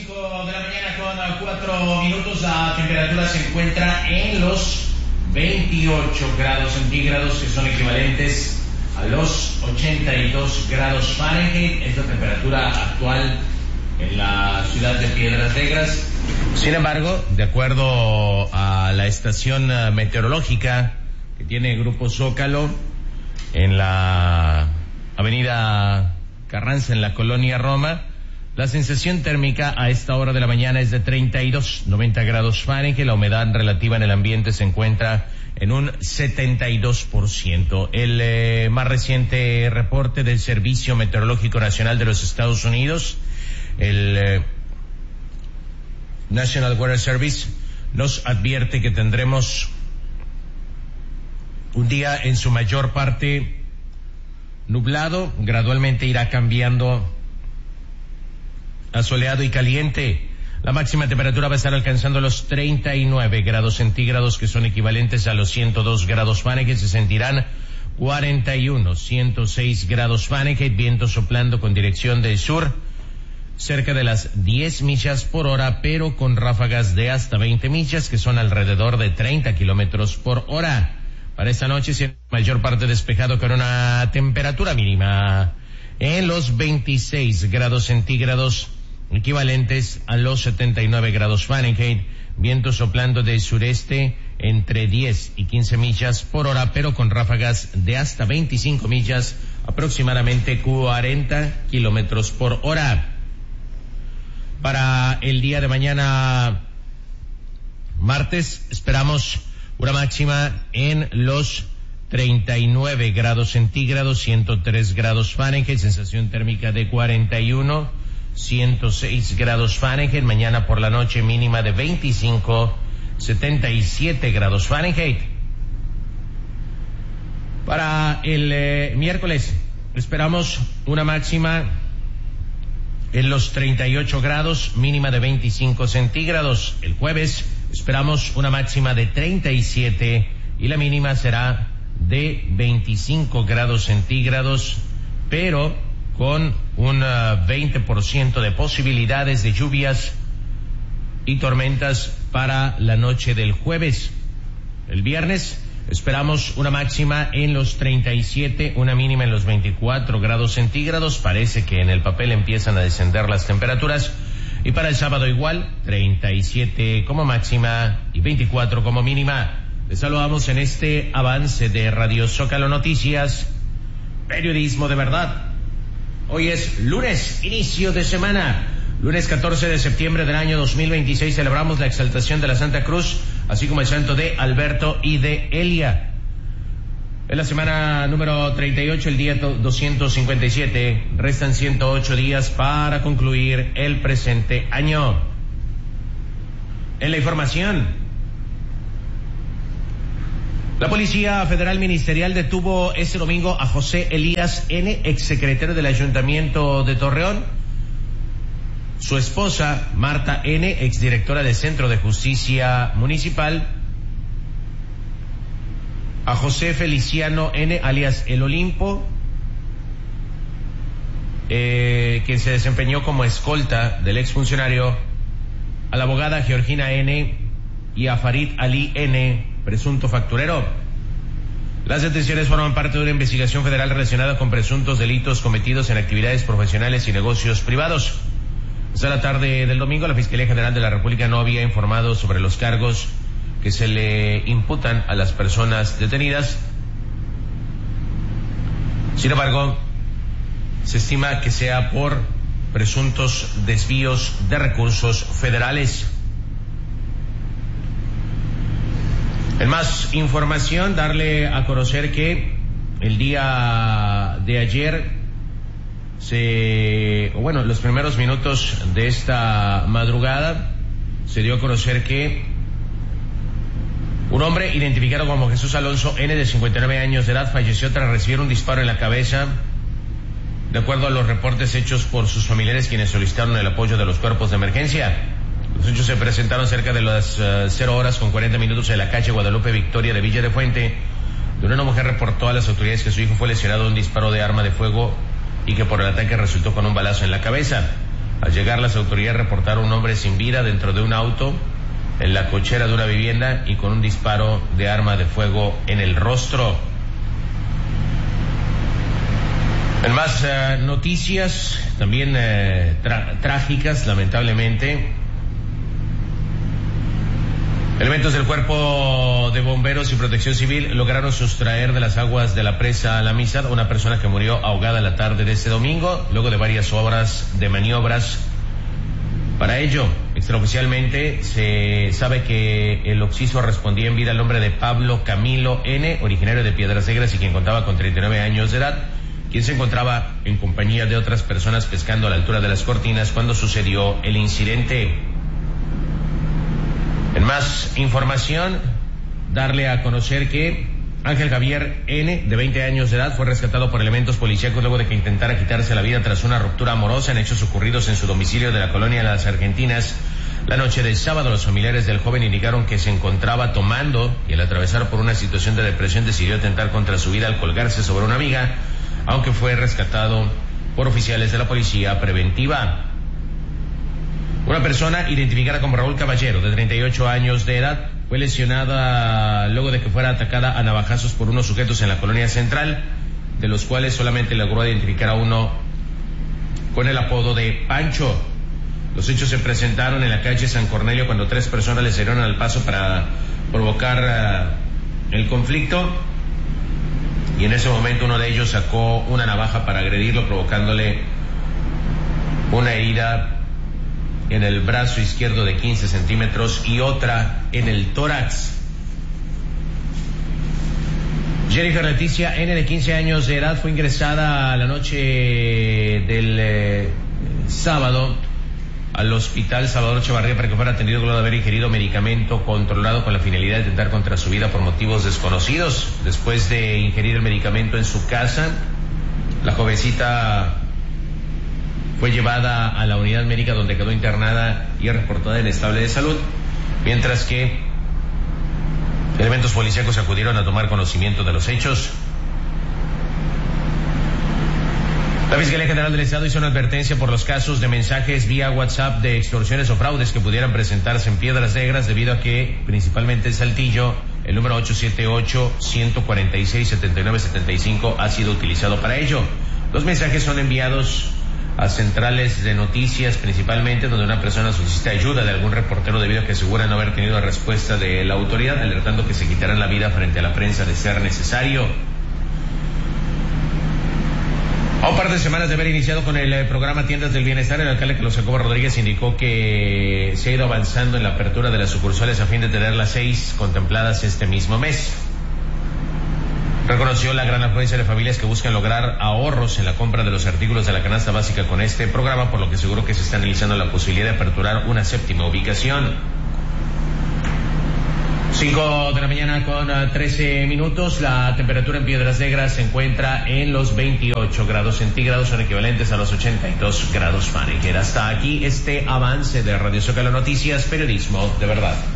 5 de la mañana con 4 minutos. La temperatura se encuentra en los 28 grados centígrados, que son equivalentes a los 82 grados Fahrenheit. Es la temperatura actual en la ciudad de Piedras Negras. Sin embargo, de acuerdo a la estación meteorológica que tiene Grupo Zócalo en la avenida Carranza, en la colonia Roma, la sensación térmica a esta hora de la mañana es de 90 grados Fahrenheit. La humedad relativa en el ambiente se encuentra en un 72%. El más reciente reporte del Servicio Meteorológico Nacional de los Estados Unidos, el National Weather Service, nos advierte que tendremos un día en su mayor parte nublado, gradualmente irá cambiando a soleado y caliente. La máxima temperatura va a estar alcanzando los 39 grados centígrados, que son equivalentes a los 102 grados Fahrenheit. Se sentirán 106 grados Fahrenheit, viento soplando con dirección del sur, cerca de las 10 millas por hora, pero con ráfagas de hasta 20 millas, que son alrededor de 30 kilómetros por hora. Para esta noche, mayor parte despejado, con una temperatura mínima en los 26 grados centígrados, equivalentes a los 79 grados Fahrenheit, viento soplando del sureste entre 10 y 15 millas por hora, pero con ráfagas de hasta 25 millas, aproximadamente 40 kilómetros por hora. Para el día de mañana, martes, esperamos una máxima en los 39 grados centígrados, 103 grados Fahrenheit, sensación térmica de 41, 106 grados Fahrenheit. Mañana por la noche, mínima de 25, 77 grados Fahrenheit. Para el miércoles, esperamos una máxima en los 38 grados, mínima de 25 centígrados. El jueves esperamos una máxima de 37 y la mínima será de 25 grados centígrados, pero con un 20% de posibilidades de lluvias y tormentas para la noche del jueves. El viernes esperamos una máxima en los 37, una mínima en los 24 grados centígrados. Parece que en el papel empiezan a descender las temperaturas. Y para el sábado igual, 37 como máxima y 24 como mínima. Les saludamos en este avance de Radio Zócalo Noticias, periodismo de verdad. Hoy es lunes, inicio de semana, lunes 14 de septiembre del año 2026. Celebramos la exaltación de la Santa Cruz, así como el santo de Alberto y de Elia. Es la semana número 38, el día 257. Restan 108 días para concluir el presente año. En la información, la Policía Federal Ministerial detuvo este domingo a José Elías N., exsecretario del Ayuntamiento de Torreón, su esposa Marta N., exdirectora del Centro de Justicia Municipal, a José Feliciano N., alias El Olimpo, quien se desempeñó como escolta del exfuncionario, a la abogada Georgina N. y a Farid Ali N., presunto facturero. Las detenciones forman parte de una investigación federal relacionada con presuntos delitos cometidos en actividades profesionales y negocios privados. Hasta la tarde del domingo, la Fiscalía General de la República no había informado sobre los cargos que se le imputan a las personas detenidas. Sin embargo, se estima que sea por presuntos desvíos de recursos federales. En más información, darle a conocer que el día de ayer los primeros minutos de esta madrugada, se dio a conocer que un hombre identificado como Jesús Alonso N., de 59 años de edad, falleció tras recibir un disparo en la cabeza, de acuerdo a los reportes hechos por sus familiares, quienes solicitaron el apoyo de los cuerpos de emergencia. Los hechos se presentaron cerca de las 0:40 en la calle Guadalupe Victoria de Villa de Fuente, donde una mujer reportó a las autoridades que su hijo fue lesionado de un disparo de arma de fuego y que por el ataque resultó con un balazo en la cabeza. Al llegar, las autoridades reportaron un hombre sin vida dentro de un auto en la cochera de una vivienda y con un disparo de arma de fuego en el rostro. En más noticias, también trágicas, lamentablemente. Elementos del Cuerpo de Bomberos y Protección Civil lograron sustraer de las aguas de la presa La Amistad a una persona que murió ahogada la tarde de este domingo, luego de varias horas de maniobras. Para ello, extraoficialmente, se sabe que el occiso respondía en vida al nombre de Pablo Camilo N., originario de Piedras Negras y quien contaba con 39 años de edad, quien se encontraba en compañía de otras personas pescando a la altura de las Cortinas cuando sucedió el incidente. En más información, darle a conocer que Ángel Javier N., de 20 años de edad, fue rescatado por elementos policíacos luego de que intentara quitarse la vida tras una ruptura amorosa en hechos ocurridos en su domicilio de la colonia Las Argentinas. La noche del sábado, los familiares del joven indicaron que se encontraba tomando y al atravesar por una situación de depresión decidió atentar contra su vida al colgarse sobre una viga, aunque fue rescatado por oficiales de la policía preventiva. Una persona identificada como Raúl Caballero, de 38 años de edad, fue lesionada luego de que fuera atacada a navajazos por unos sujetos en la colonia central, de los cuales solamente logró identificar a uno con el apodo de Pancho. Los hechos se presentaron en la calle San Cornelio cuando 3 personas le salieron al paso para provocar el conflicto, y en ese momento uno de ellos sacó una navaja para agredirlo, provocándole una herida en el brazo izquierdo de 15 centímetros y otra en el tórax. Jennifer Leticia N., de 15 años de edad, fue ingresada la noche del sábado al Hospital Salvador Chavarría para que fuera atendido luego de haber ingerido medicamento controlado con la finalidad de atentar contra su vida por motivos desconocidos. Después de ingerir el medicamento en su casa, la jovencita fue llevada a la unidad médica donde quedó internada y reportada inestable de salud, mientras que elementos policíacos acudieron a tomar conocimiento de los hechos. La Fiscalía General del Estado hizo una advertencia por los casos de mensajes vía WhatsApp de extorsiones o fraudes que pudieran presentarse en Piedras Negras, debido a que, principalmente en Saltillo, el número 878-146-7975 ha sido utilizado para ello. Los mensajes son enviados a centrales de noticias, principalmente donde una persona solicita ayuda de algún reportero debido a que asegura no haber tenido respuesta de la autoridad, alertando que se quitarán la vida frente a la prensa de ser necesario. A un par de semanas de haber iniciado con el programa Tiendas del Bienestar, el alcalde Carlos Jacobo Rodríguez indicó que se ha ido avanzando en la apertura de las sucursales a fin de tener las 6 contempladas este mismo mes. Reconoció la gran afluencia de familias que buscan lograr ahorros en la compra de los artículos de la canasta básica con este programa, por lo que aseguró que se está analizando la posibilidad de aperturar una 7ª ubicación. 5 de la mañana con 13 minutos. La temperatura en Piedras Negras se encuentra en los 28 grados centígrados, son equivalentes a los 82 grados Fahrenheit. Hasta aquí este avance de Radio Zócalo Noticias, periodismo de verdad.